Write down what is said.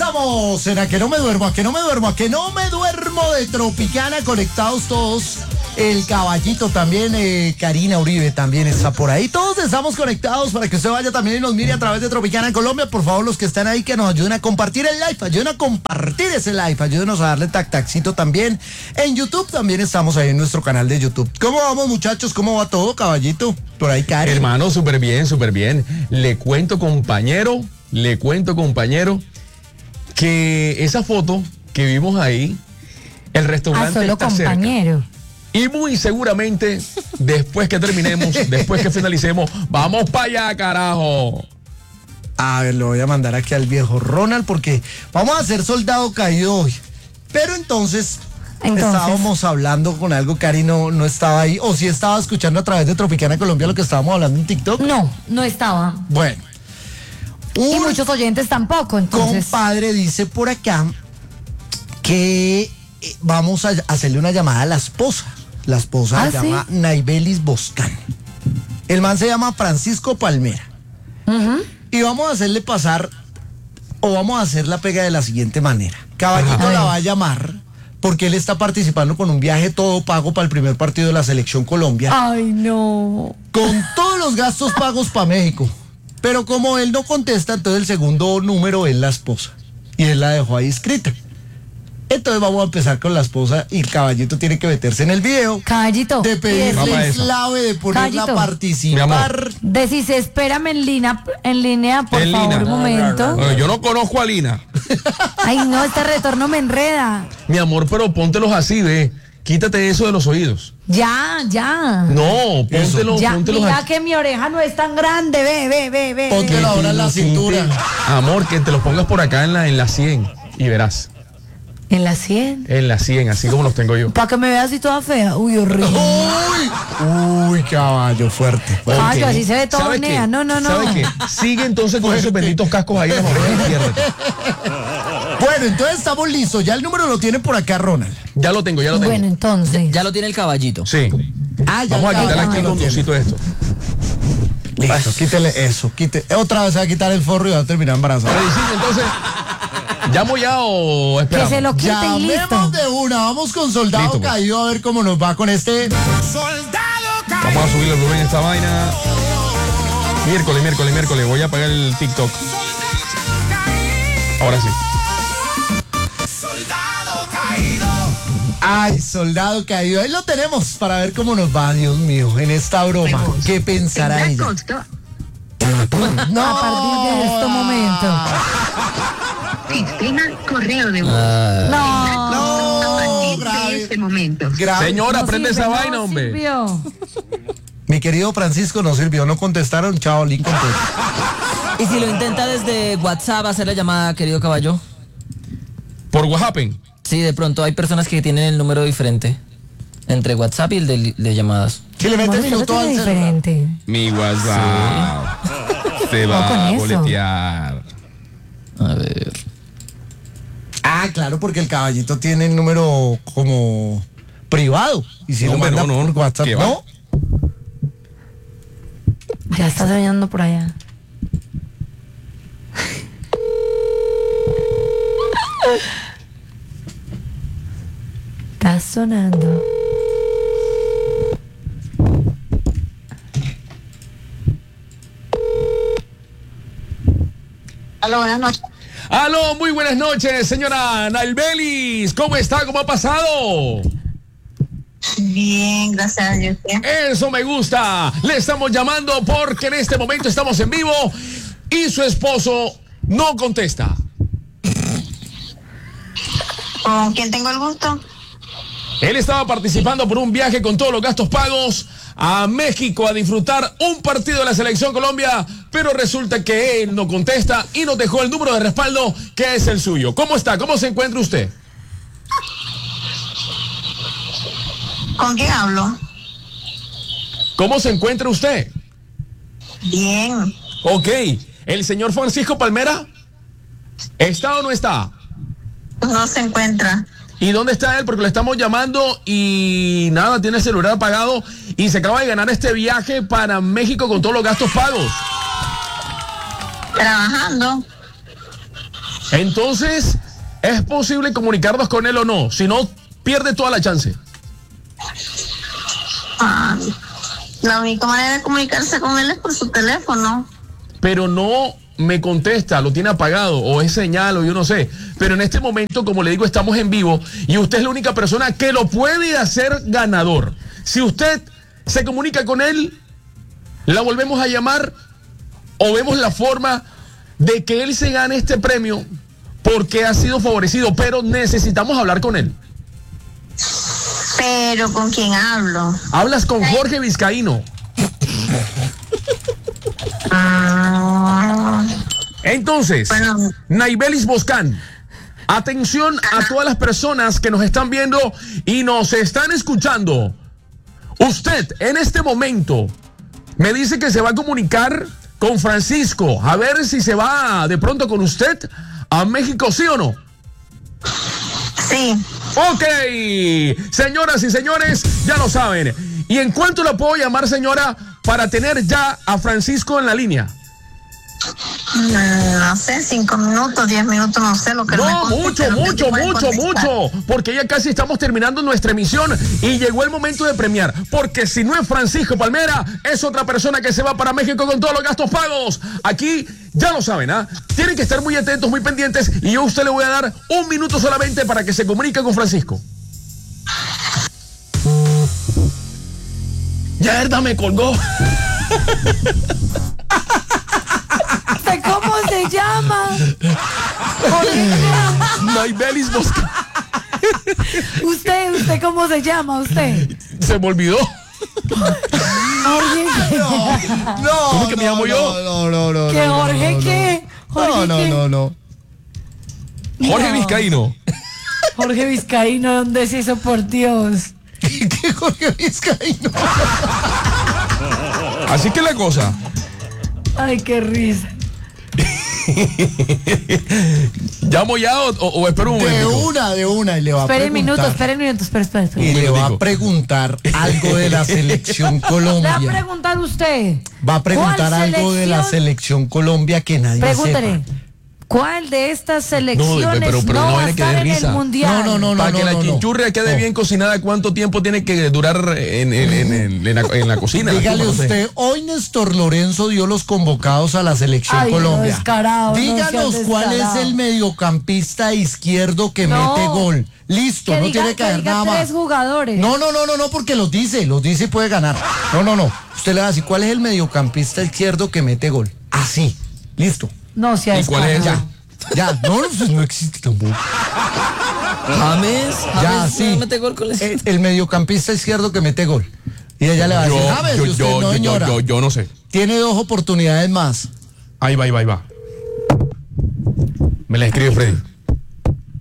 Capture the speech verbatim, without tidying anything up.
estamos en A que no me duermo, a que no me duermo, a que no me duermo de Tropicana, conectados todos. El caballito también, eh, Karina Uribe también está por ahí. Todos estamos conectados para que usted vaya también y nos mire a través de Tropicana en Colombia. Por favor, los que están ahí, que nos ayuden a compartir el live, ayuden a compartir ese live, ayúdenos a darle tac tacito también. En YouTube también estamos ahí en nuestro canal de YouTube. ¿Cómo vamos, muchachos? ¿Cómo va todo, caballito? Por ahí, Karen. Hermano, súper bien, súper bien. Le cuento, compañero, le cuento, compañero, que esa foto que vimos ahí, el restaurante ah, solo está compañero. cerca. Y muy seguramente, después que terminemos, después que finalicemos, vamos para allá, carajo. A ver, lo voy a mandar aquí al viejo Ronald porque vamos a hacer soldado caído hoy. Pero entonces, entonces... estábamos hablando con algo, Cari no, no estaba ahí, o si estaba escuchando a través de Tropicana Colombia lo que estábamos hablando en TikTok. No, no estaba. Bueno. Y muchos oyentes tampoco, entonces. Compadre dice por acá que vamos a hacerle una llamada a la esposa. La esposa ¿Ah, se llama sí? Naibelis Boscan. El man se llama Francisco Palmera. Uh-huh. Y vamos a hacerle pasar, o vamos a hacer la pega de la siguiente manera. Caballito la va a llamar, porque él está participando con un viaje todo pago para el primer partido de la Selección Colombia. Ay, no. Con todos los gastos pagos para México. Pero como él no contesta, entonces el segundo número es la esposa. Y él la dejó ahí escrita. Entonces vamos a empezar con la esposa y el caballito tiene que meterse en el video. Caballito. De pedirle el clave, de ponerla a participar. De si se espérame en línea, en línea, por en favor, Lina. un momento. Bueno, yo no conozco a Lina. Ay, no, este retorno me enreda. Mi amor, pero póntelos así, ve. Quítate eso de los oídos. Ya, ya. No, póntelos, ya, póntelos mira aquí. que mi oreja no es tan grande, ve, ve, ve, ve. Póntelo ahora en la cintura. Amor, que te los pongas por acá en la, en la sien y verás. ¿En la cien? En la cien, así como los tengo yo. Para que me veas así toda fea. Uy, horrible. Uy, uy, caballo, fuerte. Caballo, así se ve todo nea. No, no, no. ¿Sabes qué? Sigue entonces con esos benditos cascos ahí en las orejas y piérdete. Bueno, entonces estamos listos. Ya el número lo tiene por acá, Ronald. Ya lo tengo, ya lo tengo. Bueno, entonces. Ya lo tiene el caballito. Sí. Ah, ya Vamos a quitarle ya aquí el lo conducito de esto. Listo, quítele eso. Quite. Otra vez se va a quitar el forro y va a terminar embarazada. Fredicito, entonces, ¿llamo ya o esperamos? Que se lo quite y listo. Llamemos de una. Vamos con Soldado Listo, pues. Caído a ver cómo nos va con este. Soldado Caído. Vamos a subirle el volumen a esta vaina. Miércoles, miércoles, miércoles. Voy a apagar el TikTok. Ahora sí. Soldado Caído. Ay, Soldado Caído. Ahí lo tenemos para ver cómo nos va, Dios mío, en esta broma. ¿Qué pensará ella? No, a partir de este momento. Sistema correo de voz. No. No, A partir grave. de este momento. Grave. Señora, No prende sirve, esa no vaina, hombre. sirvió. Mi querido Francisco, no sirvió, no contestaron. Chao, link contestó. Y si lo intenta desde WhatsApp hacer la llamada, querido caballo. ¿Por WhatsApp? Sí, de pronto hay personas que tienen el número diferente entre WhatsApp y el de, de llamadas. Si le mete Amor, minuto eso al es celular. diferente. Mi WhatsApp. Se No, va con a eso. boletear. A ver. Ah, claro, porque el caballito tiene el número como privado. Y si No, lo hombre, manda no, no, por WhatsApp, ¿qué va? ¿no? Ya está soñando por allá. Está sonando. Aló, buenas noches. Aló, muy buenas noches, señora Naibelis. ¿Cómo está? ¿Cómo ha pasado? Bien, gracias a Dios. Eso me gusta. Le estamos llamando porque en este momento estamos en vivo y su esposo no contesta. ¿Con quién tengo el gusto? Él estaba participando por un viaje con todos los gastos pagos a México a disfrutar un partido de la Selección Colombia, pero resulta que él no contesta y nos dejó el número de respaldo que es el suyo. ¿Cómo está? ¿Cómo se encuentra usted? ¿Con quién hablo? ¿Cómo se encuentra usted? Bien. Ok, ¿el señor Francisco Palmera está o no está? No se encuentra. ¿Y dónde está él? Porque lo estamos llamando y nada, tiene el celular apagado y se acaba de ganar este viaje para México con todos los gastos pagos. Trabajando. Entonces, ¿es posible comunicarnos con él o no? Si no, pierde toda la chance. Ah, la única manera de comunicarse con él es por su teléfono. Pero no me contesta, lo tiene apagado, o es señal, o yo no sé. Pero en este momento, como le digo, estamos en vivo y usted es la única persona que lo puede hacer ganador. Si usted se comunica con él, la volvemos a llamar o vemos la forma de que él se gane este premio porque ha sido favorecido, pero necesitamos hablar con él. Pero ¿con quién hablo? Hablas con Jorge Vizcaíno. Ah, Entonces, Bueno. Naibelis Boscan, atención a todas las personas que nos están viendo y nos están escuchando. Usted en este momento me dice que se va a comunicar con Francisco, a ver si se va de pronto con usted a México, ¿sí o no? sí. Ok, señoras y señores, ya lo saben. ¿Y en cuánto la puedo llamar, señora, para tener ya a Francisco en la línea? Mm, No sé, cinco minutos, diez minutos, no sé lo que me No, conteste, mucho, lo que mucho, te puede mucho, contestar. mucho. Porque ya casi estamos terminando nuestra emisión y llegó el momento de premiar. Porque si no es Francisco Palmera, es otra persona que se va para México con todos los gastos pagos. Aquí, ya lo saben, ¿ah? Tienen que estar muy atentos, muy pendientes. Y yo a usted le voy a dar un minuto solamente para que se comunique con Francisco. Ya, verdad, me colgó. ¿Usted cómo se llama? Naibelis Bosca. ¿Usted, usted cómo se llama, usted? Se me olvidó. Jorge. No, ¿Cómo que me no, llamo no, yo? No, no, no. ¿Qué, no, no, Jorge no, qué? ¿Jorge No, no, qué? no, no. Jorge No. Vizcaíno. Jorge Vizcaíno, ¿dónde es eso, por Dios? ¿Qué Jorge Vizcaíno? Así que la cosa. Ay, qué risa. ¿Llamo ya o, o- o espero un De momento? una, de una. Y le va a Espere un minuto, preguntar. espere un minuto, espere, espere, espere. Y le va Momentico. a preguntar algo de la selección Le va a Colombia. preguntar usted. Va a preguntar ¿cuál algo de la selección? selección Colombia que nadie Pregúntale. sepa. ¿Cuál de estas selecciones pero- pero no no va a viene que estar dé en el risa. mundial? No, no, no, no. Para que la no, no. chinchurria quede No. bien cocinada, ¿cuánto tiempo tiene que durar en, en- en- en- en la, en la cocina? Dígale No sé. usted, hoy Néstor Lorenzo dio los convocados a la selección Ay, no, Colombia. descarado, no Díganos seas cuál es descarado. el mediocampista izquierdo que No. mete gol. Listo, Que no diga- tiene que que haber diga nada más. tres jugadores. No, no, no, no, no, porque los dice, los dice y puede ganar. No, no, no. Usted le va a decir, ¿cuál es el mediocampista izquierdo que mete gol? Así, listo. No sea ¿Y cuál es descarado. ese? Ya, no, pues no existe tampoco. James, Ya, James sí. no mete gol con la- El, el mediocampista izquierdo que mete gol. Y ella le va a decir, Yo, James, yo, y usted, yo, no, yo, yo, señora. yo, yo no sé. Tiene dos oportunidades más. Ahí va, ahí va, ahí va. Me la escribe Freddy.